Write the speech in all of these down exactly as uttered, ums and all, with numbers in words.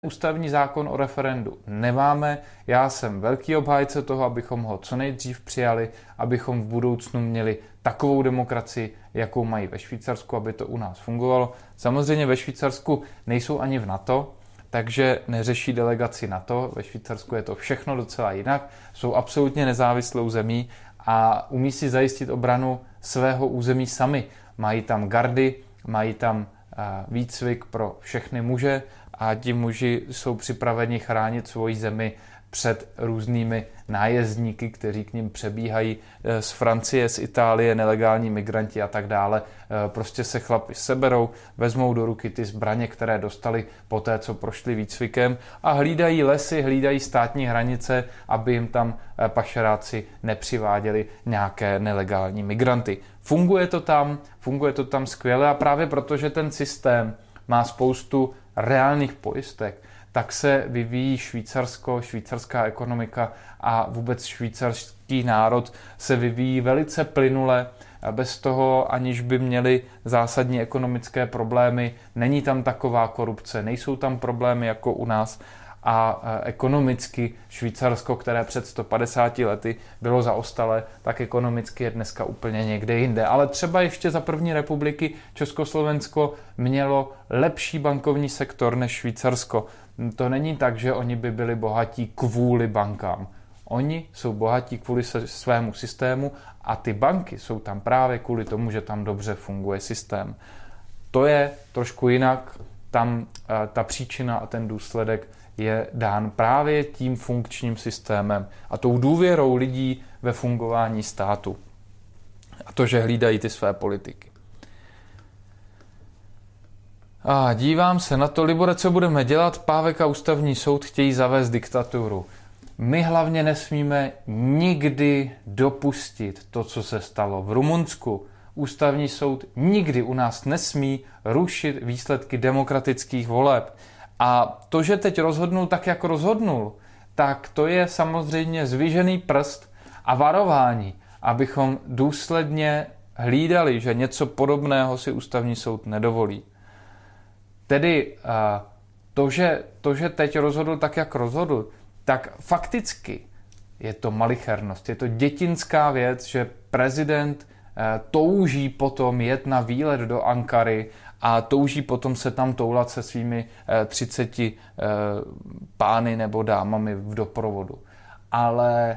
Ústavní zákon o referendu nemáme. Já jsem velký obhájce toho, abychom ho co nejdřív přijali, abychom v budoucnu měli takovou demokracii, jakou mají ve Švýcarsku, aby to u nás fungovalo. Samozřejmě ve Švýcarsku nejsou ani v NATO, takže neřeší delegaci NATO. Ve Švýcarsku je to všechno docela jinak. Jsou absolutně nezávislou zemí a umí si zajistit obranu svého území sami. Mají tam gardy, mají tam výcvik pro všechny muže a ti muži jsou připraveni chránit svoji zemi před různými nájezdníky, kteří k nim přebíhají z Francie, z Itálie, nelegální migranti a tak dále. Prostě se chlapi seberou, vezmou do ruky ty zbraně, které dostali po té, co prošli výcvikem a hlídají lesy, hlídají státní hranice, aby jim tam pašeráci nepřiváděli nějaké nelegální migranty. Funguje to tam, funguje to tam skvěle a právě protože ten systém má spoustu reálných pojistek, tak se vyvíjí Švýcarsko, švýcarská ekonomika a vůbec švýcarský národ se vyvíjí velice plynule, bez toho, aniž by měli zásadní ekonomické problémy. Není tam taková korupce, nejsou tam problémy jako u nás a ekonomicky Švýcarsko, které před sto padesáti lety bylo zaostalé, tak ekonomicky je dneska úplně někde jinde. Ale třeba ještě za první republiky Československo mělo lepší bankovní sektor než Švýcarsko. To není tak, že oni by byli bohatí kvůli bankám. Oni jsou bohatí kvůli svému systému a ty banky jsou tam právě kvůli tomu, že tam dobře funguje systém. To je trošku jinak, tam ta příčina a ten důsledek je dán právě tím funkčním systémem a tou důvěrou lidí ve fungování státu. A to, že hlídají ty své politiky. A dívám se na to, Libore, co budeme dělat. Pávek a ústavní soud chtějí zavést diktaturu. My hlavně nesmíme nikdy dopustit to, co se stalo v Rumunsku. Ústavní soud nikdy u nás nesmí rušit výsledky demokratických voleb. A to, že teď rozhodnul tak, jak rozhodnul, tak to je samozřejmě zvižený prst a varování, abychom důsledně hlídali, že něco podobného si ústavní soud nedovolí. Tedy to, že, to, že teď rozhodl tak, jak rozhodl, tak fakticky je to malichernost, je to dětinská věc, že prezident touží potom jet na výlet do Ankary a touží potom se tam toulat se svými třiceti pány nebo dámami v doprovodu. Ale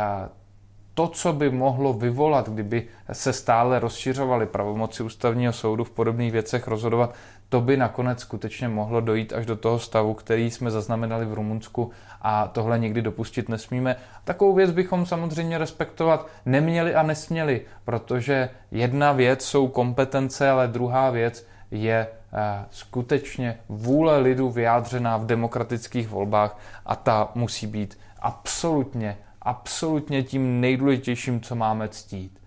to, co by mohlo vyvolat, kdyby se stále rozšiřovaly pravomoci ústavního soudu v podobných věcech rozhodovat, to by nakonec skutečně mohlo dojít až do toho stavu, který jsme zaznamenali v Rumunsku a tohle nikdy dopustit nesmíme. Takovou věc bychom samozřejmě respektovat neměli a nesměli, protože jedna věc jsou kompetence, ale druhá věc je skutečně vůle lidu vyjádřená v demokratických volbách a ta musí být absolutně, absolutně tím nejdůležitějším, co máme ctít.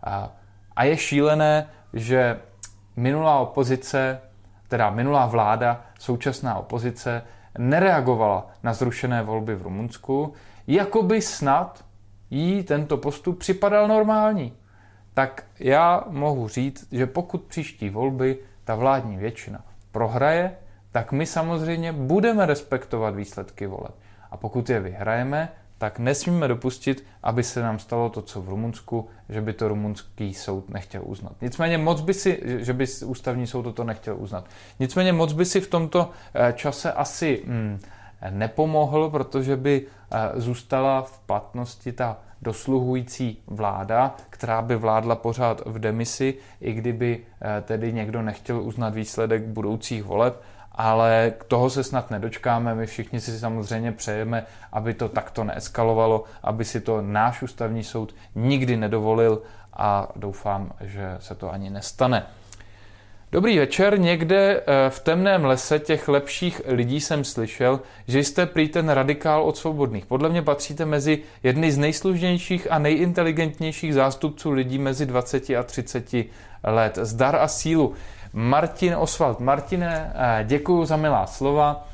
A je šílené, že minulá opozice, teda minulá vláda, současná opozice, nereagovala na zrušené volby v Rumunsku, jako by snad jí tento postup připadal normální. Tak já mohu říct, že pokud příští volby ta vládní většina prohraje, tak my samozřejmě budeme respektovat výsledky voleb. A pokud je vyhrajeme, tak nesmíme dopustit, aby se nám stalo to, co v Rumunsku, že by to rumunský soud nechtěl uznat. Nicméně moc by si, že by ústavní soud toto nechtěl uznat. Nicméně moc by si v tomto čase asi hm, nepomohl, protože by zůstala v platnosti ta dosluhující vláda, která by vládla pořád v demisi, i kdyby tedy někdo nechtěl uznat výsledek budoucích voleb, ale k toho se snad nedočkáme. My všichni si samozřejmě přejeme, aby to takto neeskalovalo, aby si to náš ústavní soud nikdy nedovolil a doufám, že se to ani nestane. Dobrý večer, někde v temném lese těch lepších lidí jsem slyšel, že jste prý ten radikál od svobodných. Podle mě patříte mezi jedny z nejslušnějších a nejinteligentnějších zástupců lidí mezi dvaceti a třiceti let. Zdar a sílu. Martin Oswald. Martine, děkuju za milá slova.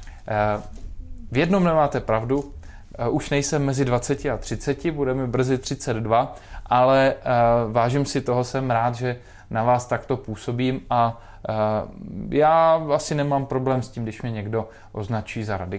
V jednom nemáte pravdu, už nejsem mezi dvaceti a třiceti, bude mi brzy třicet dva, ale vážím si toho, jsem rád, že na vás takto působím a Já asi nemám problém s tím, když mě někdo označí za radikální.